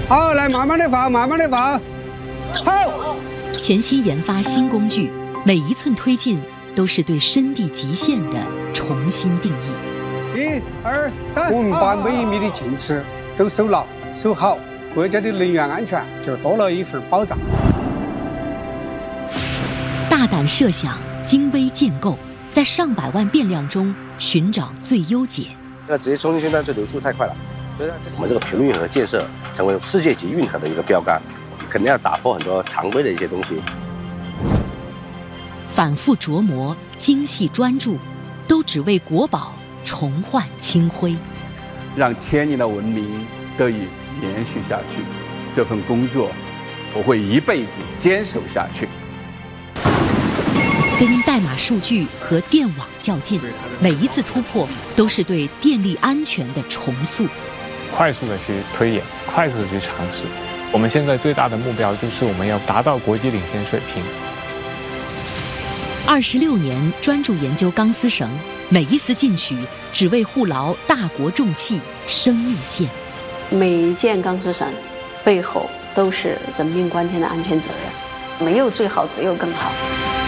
好，来慢慢的放，慢慢的放。好。 潜心研发新工具，每一寸推进都是对深地极限的重新定义。 1、2、3，我们把每一米的进尺都守牢、守好，国家的能源安全就多了一份保障。 大胆设想，精微建构，在上百万变量中寻找最优解。 那直接冲进去，但这流速太快了，所以我们这个频率运河建设成为世界级运河的一个标杆，肯定要打破很多常规的一些东西。 反复琢磨，精细专注，都只为国宝重焕清辉， 让千年的文明得以延续下去。这份工作，我会一辈子坚守下去。 跟代码数据和电网较劲，每一次突破都是对电力安全的重塑。 快速的去推演，快速的去尝试。我们现在最大的目标就是我们要达到国际领先水平。 26年专注研究钢丝绳，每一丝进取只为护牢大国重器生命线。 每一件钢丝绳背后都是人命关天的安全责任，没有最好，只有更好。